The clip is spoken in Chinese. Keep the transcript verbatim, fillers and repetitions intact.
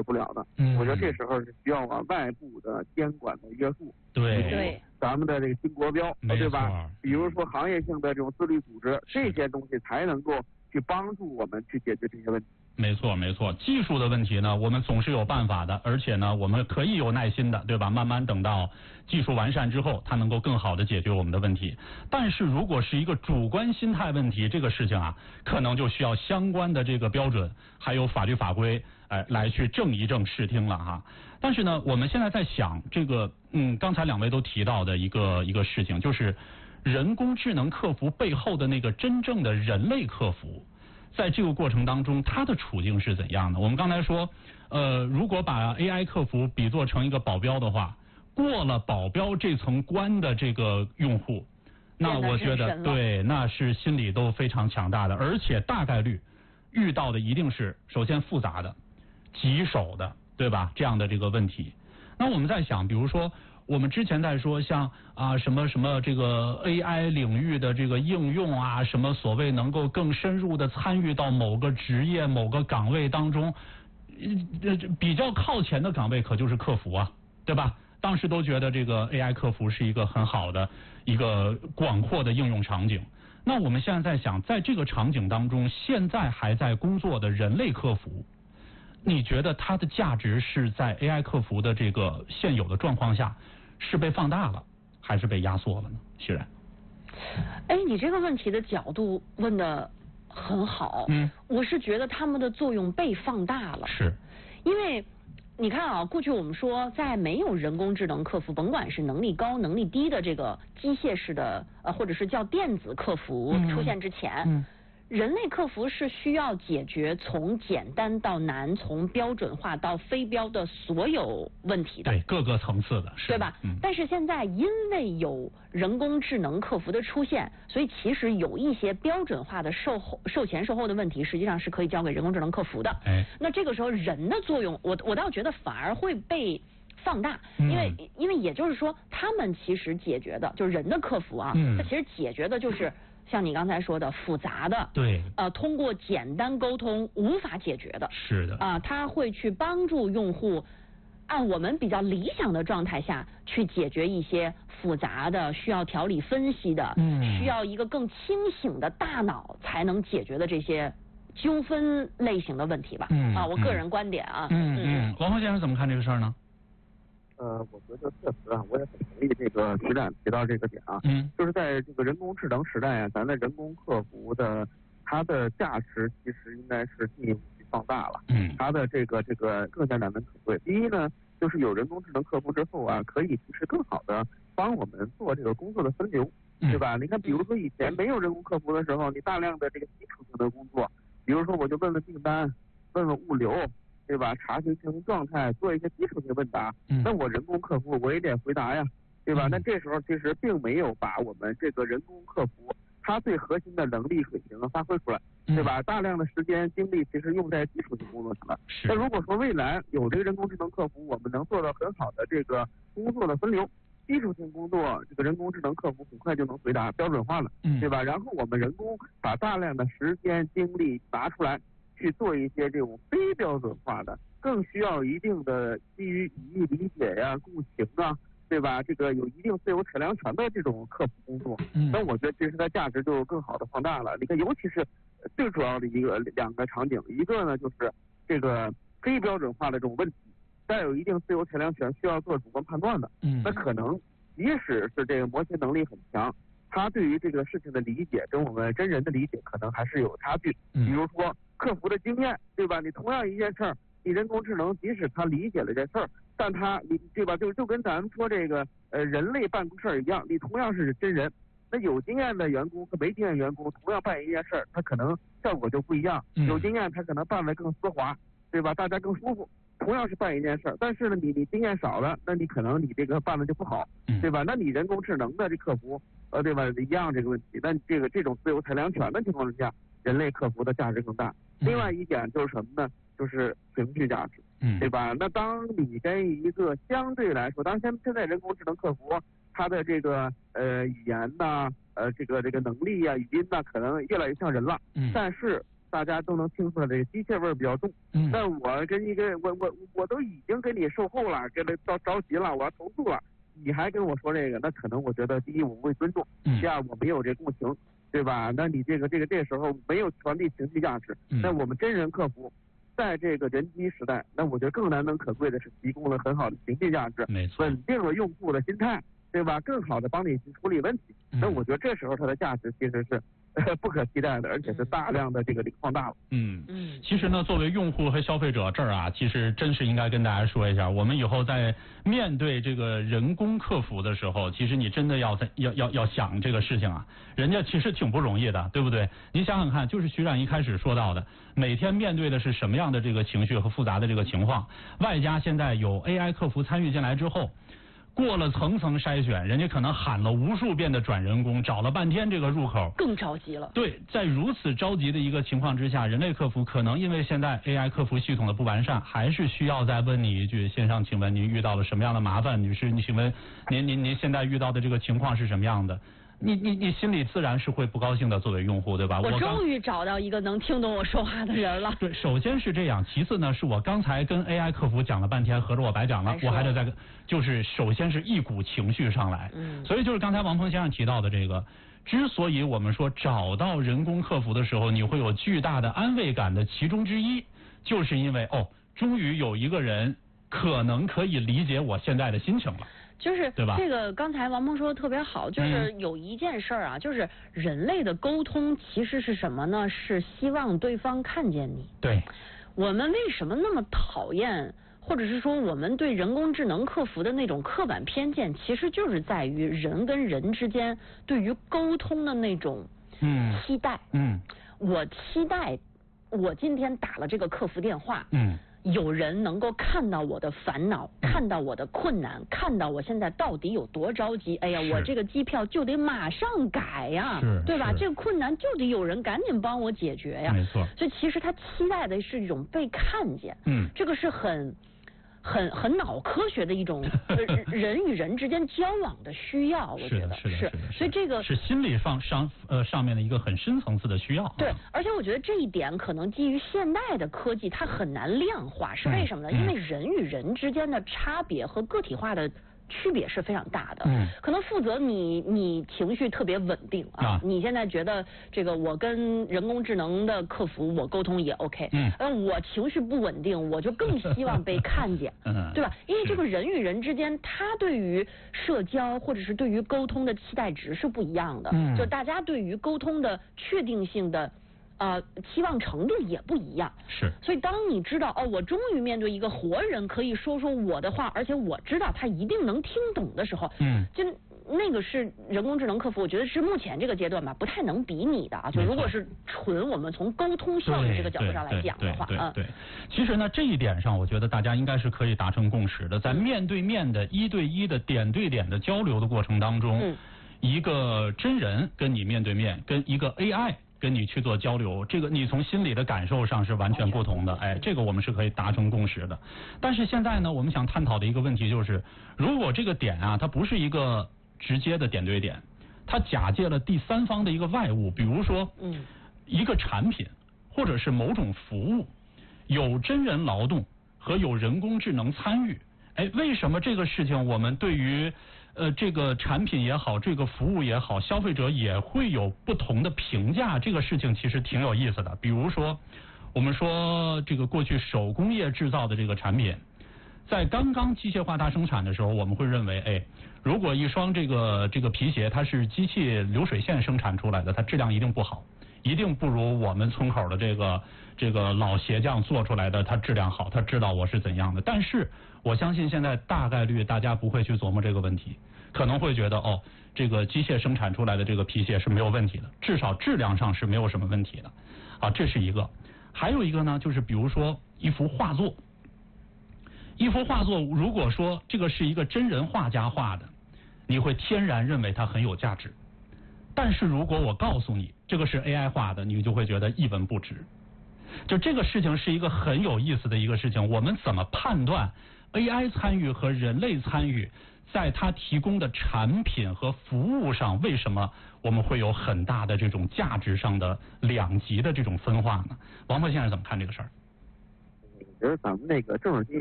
决不了的。 嗯， 我觉得这时候是需要啊外部的监管的约束。 对对， 咱们的这个新国标，对吧？比如说行业性的这种自律组织，这些东西才能够去帮助我们去解决这些问题。 没错，没错。技术的问题呢，我们总是有办法的，而且呢，我们可以有耐心的，对吧？慢慢等到技术完善之后，它能够更好的解决我们的问题。但是如果是一个主观心态问题，这个事情啊，可能就需要相关的这个标准，还有法律法规，哎，来去正一正视听了哈。但是呢，我们现在在想这个，嗯，刚才两位都提到的一个一个事情，就是人工智能客服背后的那个真正的人类客服。在这个过程当中，他的处境是怎样的？我们刚才说，呃，如果把 A I 客服比作成一个保镖的话，过了保镖这层关的这个用户，那我觉得对，那是心理都非常强大的，而且大概率遇到的一定是首先复杂的、棘手的，对吧？这样的这个问题。那我们在想，比如说。我们之前在说像啊什么什么这个 A I 领域的这个应用啊，什么所谓能够更深入的参与到某个职业某个岗位当中，呃比较靠前的岗位可就是客服啊，对吧？当时都觉得这个 A I 客服是一个很好的一个广阔的应用场景。那我们现在在想，在这个场景当中，现在还在工作的人类客服，你觉得它的价值是在 A I 客服的这个现有的状况下是被放大了，还是被压缩了呢？徐然， 哎，你这个问题的角度问得很好。 嗯， 我是觉得他们的作用被放大了。 是， 因为你看啊，过去我们说，在没有人工智能客服，甭管是能力高、能力低的这个机械式的呃，或者是叫电子客服出现之前。嗯嗯人类客服是需要解决从简单到难，从标准化到非标的所有问题的， 对各个层次的， 对吧？嗯。但是现在因为有人工智能客服的出现，所以其实有一些标准化的售后、售前售后的问题，实际上是可以交给人工智能客服的。 哎， 那这个时候人的作用，我我倒觉得反而会被放大，因为、嗯、因为也就是说，他们其实解决的就是人的客服啊，嗯，它其实解决的就是。像你刚才说的复杂的， 对， 呃，通过简单沟通无法解决的， 是的， 啊、呃，它会去帮助用户按我们比较理想的状态下去解决一些复杂的、需要条理分析的、嗯、需要一个更清醒的大脑才能解决的这些纠纷类型的问题吧。嗯，啊，我个人观点啊。 嗯嗯，嗯王浩先生怎么看这个事儿呢？ 呃，我觉得确实啊，我也很同意这个徐展提到这个点啊， 嗯， 就是在这个人工智能时代啊，咱的人工客服的它的价值其实应该是进一步去放大了，嗯，它的这个这个更加难能可贵。第一呢，就是有人工智能客服之后啊，可以其实更好的帮我们做这个工作的分流，对吧？你看，比如说以前没有人工客服的时候，你大量的这个基础性的工作，比如说我就问问订单，问问物流。对吧？查询经营状态，做一些基础性问答，嗯、那我人工客服我也得回答呀，对吧？嗯、那这时候其实并没有把我们这个人工客服它最核心的能力水平发挥出来，嗯、对吧？大量的时间精力其实用在基础性工作上了。那如果说未来有这个人工智能客服，我们能做到很好的这个工作的分流，基础性工作这个人工智能客服很快就能回答，标准化了，嗯、对吧？然后我们人工把大量的时间精力拿出来。去做一些这种非标准化的，更需要一定的基于语义理解呀、共情啊，对吧？这个有一定自由裁量权的这种客服工作，嗯，那我觉得其实它价值就更好的放大了。你看，尤其是最主要的一个两个场景，一个呢就是这个非标准化的这种问题，带有一定自由裁量权，需要做主观判断的，嗯，那可能即使是这个模型能力很强。他对于这个事情的理解跟我们真人的理解可能还是有差距，比如说客服的经验，对吧？你同样一件事儿，你人工智能即使他理解了这事儿，但他你对吧？就就跟咱们说这个呃人类办公事儿一样，你同样是真人，那有经验的员工和没经验员工同样办一件事儿，他可能效果就不一样。有经验他可能办得更丝滑，对吧？大家更舒服。同样是办一件事儿，但是呢，你你经验少了，那你可能你这个办的就不好，对吧？那你人工智能的这客服，呃，对吧？一样这个问题，那这个这种自由裁量权的情况之下，人类客服的价值更大。另外一点就是什么呢？就是情绪价值，嗯，对吧？那当你跟一个相对来说，当然现现在人工智能客服它的这个呃语言呐，呃这个这个能力啊、语音呐，可能越来越像人了，嗯，但是大家都能听出来这个机械味儿比较重。嗯。但我跟一个我我我都已经跟你售后了，跟他着着急了，我要投诉了，你还跟我说这个，那可能我觉得第一我不会尊重，第二我没有这共情，对吧？那你这个这个这时候没有传递情绪价值，那我们真人客服。在这个人机时代，那我觉得更难能可贵的是提供了很好的情绪价值， 没错， 稳定了用户的心态，对吧？更好的帮你去处理问题。那、嗯、我觉得这时候它的价值其实是呃不可替代的，而且是大量的这个放大了。 嗯嗯，其实呢，作为用户和消费者这儿啊，其实真是应该跟大家说一下，我们以后在面对这个人工客服的时候，其实你真的要在要要要想这个事情啊，人家其实挺不容易的，对不对？你想想看，就是徐冉一开始说到的。每天面对的是什么样的这个情绪和复杂的这个情况，外加现在有 A I 客服参与进来之后，过了层层筛选，人家可能喊了无数遍的转人工，找了半天这个入口， 更着急了。 对，在如此着急的一个情况之下，人类客服可能因为现在 A I 客服系统的不完善，还是需要再问你一句：线上请问您遇到了什么样的麻烦？女士，你请问您您您现在遇到的这个情况是什么样的？你你你心里自然是会不高兴的，作为用户，对吧？ 我终于找到一个能听懂我说话的人了。 对，首先是这样，其次呢，是我刚才跟 A I 客服讲了半天，合着我白讲了，我还得再就是首先是一股情绪上来，嗯，所以就是刚才王鹏先生提到的这个，之所以我们说找到人工客服的时候，你会有巨大的安慰感的其中之一，就是因为哦，终于有一个人可能可以理解我现在的心情了。 就是这个，刚才王鹏说的特别好，就是有一件事儿啊，就是人类的沟通其实是什么呢？是希望对方看见你。 对。 我们为什么那么讨厌，或者是说我们对人工智能客服的那种刻板偏见，其实就是在于人跟人之间对于沟通的那种期待。嗯。我期待我今天打了这个客服电话。嗯。有人能够看到我的烦恼，看到我的困难，看到我现在到底有多着急。哎呀，我这个机票就得马上改呀，对吧？这个困难就得有人赶紧帮我解决呀。 没错。 所以其实他期待的是一种被看见。嗯。这个是很。很很脑科学的一种人与人之间交往的需要，我觉得是，是的，是的， 所以这个是心理上上呃上面的一个很深层次的需要。 对，而且我觉得这一点可能基于现代的科技，它很难量化，是为什么呢？嗯、因为人与人之间的差别和个体化的区别是非常大的。嗯，可能负责你你情绪特别稳定啊，啊你现在觉得这个我跟人工智能的客服我沟通也 OK， 嗯，呃我情绪不稳定，我就更希望被看见，嗯，对吧？因为这个人与人之间，他对于社交或者是对于沟通的期待值是不一样的，嗯，就大家对于沟通的确定性的。呃，期望程度也不一样， 是。 所以当你知道哦，我终于面对一个活人可以说说我的话，而且我知道他一定能听懂的时候，嗯，就那个是人工智能客服，我觉得是目前这个阶段吧，不太能比拟的啊。就如果是纯我们从沟通效率这个角度上来讲的话， 啊，对。其实呢，这一点上，我觉得大家应该是可以达成共识的，在面对面的一对一的点对点的交流的过程当中，嗯，一个真人跟你面对面，跟一个 A I。跟你去做交流，这个你从心理的感受上是完全不同的，哎，这个我们是可以达成共识的。但是现在呢，我们想探讨的一个问题就是，如果这个点啊，它不是一个直接的点对点，它假借了第三方的一个外物，比如说，嗯，一个产品或者是某种服务，有真人劳动和有人工智能参与，哎，为什么这个事情我们对于呃，这个产品也好，这个服务也好，消费者也会有不同的评价。这个事情其实挺有意思的。比如说，我们说这个过去手工业制造的这个产品，在刚刚机械化大生产的时候，我们会认为，哎，如果一双这个这个皮鞋它是机器流水线生产出来的，它质量一定不好，一定不如我们村口的这个这个老鞋匠做出来的它质量好，他知道我是怎样的。但是我相信现在大概率大家不会去琢磨这个问题，可能会觉得哦，这个机械生产出来的这个皮鞋是没有问题的，至少质量上是没有什么问题的，啊，这是一个。还有一个呢，就是比如说一幅画作，一幅画作如果说这个是一个真人画家画的，你会天然认为它很有价值。但是如果我告诉你这个是 A I 画的，你就会觉得一文不值。就这个事情是一个很有意思的一个事情，我们怎么判断 A I 参与和人类参与在它提供的产品和服务上，为什么我们会有很大的这种价值上的两极的这种分化呢？王波先生怎么看这个事儿？ 我觉得咱们那个政治经济